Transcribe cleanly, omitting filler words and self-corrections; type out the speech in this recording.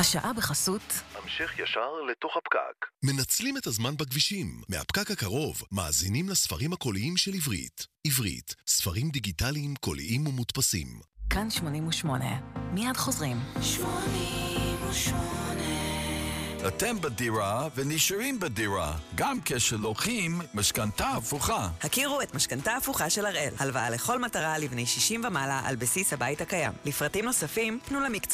השעה בחסות המשך ישר לתוך הפקק. מנצלים את הזמן בכבישים. מהפקק הקרוב מאזינים לספרים הקוליים של עברית. עברית, ספרים דיגיטליים קוליים ומודפסים. כאן 88. מיד חוזרים. 88. אתם בדירה ונשארים בדירה, גם כשלוקחים משכנתה הפוכה. הכירו את משכנתה הפוכה של הראל. הלוואה לכל מטרה לבני 60 ומעלה על בסיס הבית הקיים. לפרטים נוספים, פנו למקצוע.